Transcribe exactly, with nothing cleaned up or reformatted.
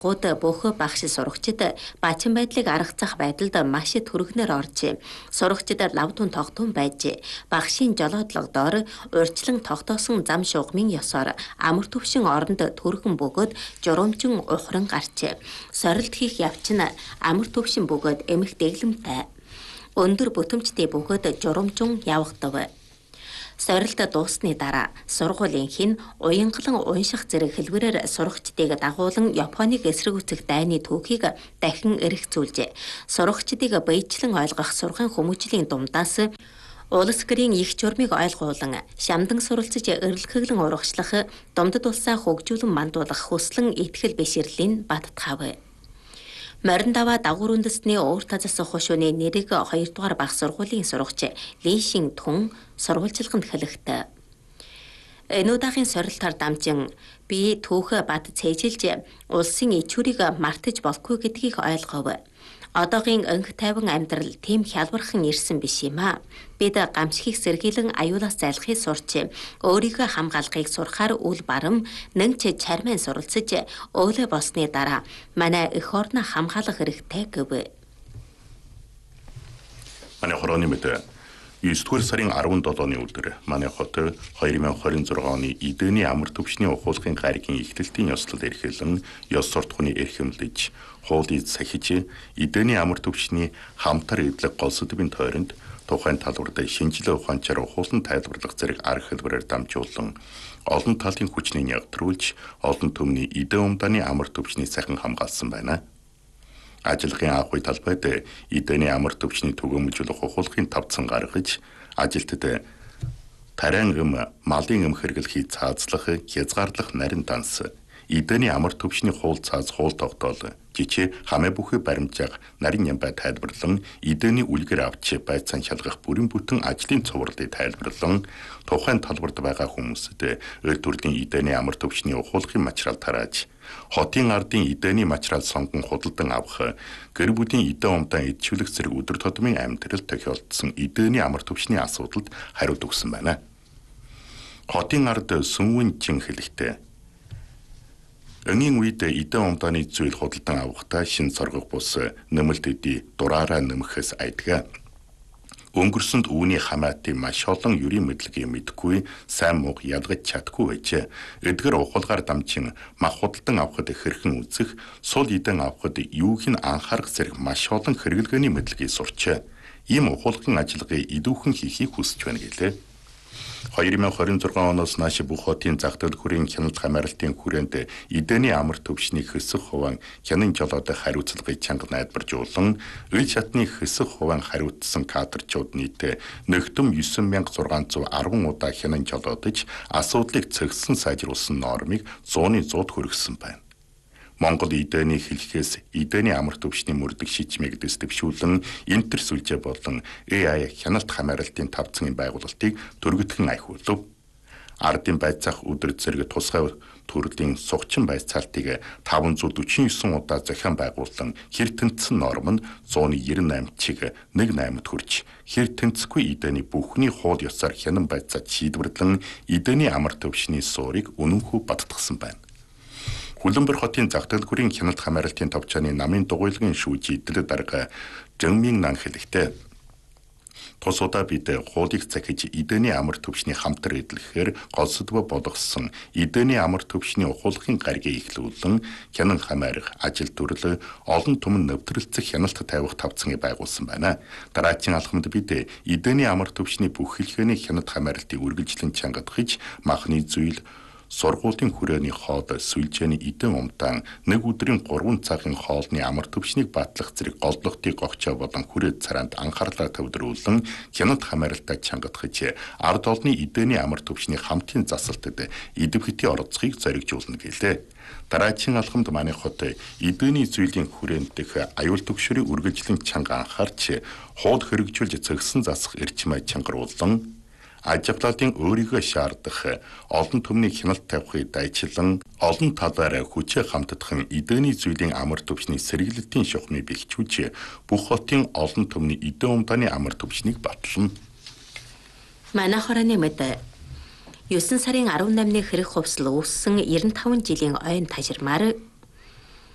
Гууд бөөхө багш сурагчид баачин байдлыг аргацах байдалд маш түргэнээр орж, сурагчид лавдун тогтун байж, багшийн жолоодлого доор урьдчилан тогтоосон зам шугамын ёсоор амар төвшин оронд түргэн бөгөөд журамчин ухран гарч, сорилт хийх явц нь амар төвшин бөгөөд эмх дэглэмтэй. Өндөр бүтэмжтэй бөгөөд журамчин явагдав. Сорилт дуусны дараа сургуулийн хин уянгалан унших зэрэг хэлбэрээр сурагчдыг дагуулan Японыг эсрэгүүцэх дайны түүхийг дахин эргэцүүлжээ. Сурагчдыг баяжлан ойлгох сургын хүмүүжлийн дундаас улс гэрийн их журмыг ойлгуулан шамдан суралцж эрэлхэглэн урагшлах, думдад улсаа хөгжүүлэн мандуулах хүслэн итгэл биширлийн баттхав. Морин даваа дагуур үндэстний уур тазас хошууны нэрийг хоёрдугаар бага сургуулийн сурагч Лишин Түн сурвалжилганд хэлэхдээ. Энэ удаагийн сорилтоор дамжин би түүхэ бат цээжилж улсын ичүүрийг мартаж болохгүй гэдгийг ойлгов. Одоогийн өнг тайван амьдрал тийм хялбархан ирсэн биш юм аа. Бид гамшигыг сэргийлэн аюулаас зайлахыг сурч, өөрийгөө хамгаалахыг сурахаар үл барам нэнч чармайн суралцж, өөлөө болсны дараа манай эх орноо хамгаалах хэрэгтэй гэв. Манай хорооны мэд есдүгээр сарын арван долооны өдөр манай хот хоёр мянган хорин зургааны оны эдний амар төвшний ухуулгын гаригийн эхлэлтийн ёслол эрхэлэн ёс суртахууны эрхэмлэж хуулийг сахиж эдний амар төвшний хамтар эвлэг гол сэдвийн тойронд тухайн талбарт шинжилгээ ухаанчаар ухуулан тайлбарлах зэрэг арга хэлбэрээр дамжуулан олон талын хүчнийг ягтруулж олон түмний эдэн умдааны амар төвшний сайхан хамгаалсан байна. Ажлын анхуй талбайд эдний амар төвчний түгээмжлүүлэх ухуулгын тавцан гаргаж ажилтнад тарайн эм малын эм хэрэглэхийг цаазлах, хязгаарлах нарийн данс, эдний амар төвчний хуул цааз хуул тогтоол, жичээ хамаа бүхий баримжаах нарийн ямбай тайлбарлан эдний үлгэр авч байцаан шалгах бүрэн бүтэн ажлын цувралыг тайлбарлан тухайн талбарт байгаа хүмүүстд өр төрлийн эдний амар төвчний ухуулгын материал тарааж хотын ардын эдэний материал сонгон худалдан авах, гэр бүлийн эдэн умдаа идчүүлэх зэрэг өдөр тутмын амьдрал тохиолдсон эдэний амар төвчний асуудалд хариулт өгсөн байна. Хотын ард сүнвэн чин хэлэхдээ өнгийн үед эдэн умдааны зүйл худалдан авахдаа шин соргох бус нэмэлт эдий дураараа нэмэхээс айдгаа. Өнгөрсөнд үүний хамаатын маш олон юрийн мэдлэгийг мэдгүй сайн муу ялгаж чадгүй байжээ. Эдгээр ухуулгаар дамжин мах худалдан авахд хэрхэн үзэх, сул эдэн авахд юуг нь анхаарах зэрэг маш олон хэрэглгээний мэдлэгийг сурчээ. Ийм ухуулгын ажиллагааг идүүхэн хийхийг хүсэж байна гэлээ. хоёр мянган хорин зургааны оноос нааш бүх хотын зах зээл хүрээний хяналт хамааралтын хүрээнд эдэний амар төвшний хэсэг хувийн хянан жолоотой хариуцлагыг чанга найдваржуулан ил шатны хэсэг хувийн хариуцсан кадрчууд нийт нэгдүм девять мянга зургаан зуун арван удаа хянан жолоодож асуудлыг цэгсэн сайжруулсан нормыг зууны зууд хүргэсэн байна. Монгол эдэний хэлхээс эдэний амар төвшний мөрдөг шичмийг дэвшүүлэн интер сүлжээ болон эй ай хяналт хамааралтын тавцгийн байгуулалтыг төргөдгөн айхуулв. Ардын байцаах өдөр зэрэг тусгай төрлийн сугчин байцаалтыг таван зуун дөрвөн девять удаа захиан байгуулсан хэр тэнцсэн норм нь зуун девяносто восемь чиг нэг наймд хүрч хэр тэнцэхгүй эдэний бүхний хууль ёсоор хянан байцаат шийдвэрлэн эдэний амар төвшний суурийг үнэнхүү баттгсан байна. Хүлэмбэр хотын зах зээлгүүрийн хяналт хамааралтын товчооны намын дугуйлгын шүүж идэл дарга Жэнмин нан хэлэхдээ тус удаа бид хуулийг захиж эдэний амар төвшний хамтар эдлэхээр гол сэдвэ болгосон эдэний амар төвшний ухуулгын гаригийг эхлүүлэн хянан хамаарах ажил төрөл олон түмэн нэвтрэлцэх хяналт тавих тавцаныг байгуулсан байна. Дараагийн алхамд бид эдэний амар төвшний бүх хэлхээний хяналт хамааралтыг үргэлжлэн чангадахж махны зүйл сургуулийн хүрээний хоол сүлжээний эдэн умдаан нэг өдрийн гурван цагийн хоолны амар төвшнийг батлах зэрэг голдлогтыг гогчоо болон хүрээд цараанд анхаарлаа төвлөрүүлэн хяналт хамааралтай чангадахж ард олны эдэний амар төвшний хамтын засалтад идэвхтэй оролцохыг зоригжуулна гэлээ. Дараагийн алхамд манай хот эдэний зүйлийн хүрээнд дэх аюул төгшөрийг үргэлжлэн чанга анхаарч хууль хэрэгжүүлж зэгсэн засах эрчим ай чангаруулан ажиглалтын өөрийгөө шаардах олон түмний хяналт тавихыг дайчилан олон талаараа хүчээ хамтдах нь эдэний зүйлийн амар төвчний сэргэлтийн шухмыг бэхжүүлж бүх хотын олон түмний эдэн умдааны амар төвчнийг батлана. Манай хорооны мэд девять сарын арван наймны хэрэг хувьсал үүссэн девяносто таван жилийн ойн тажирмаар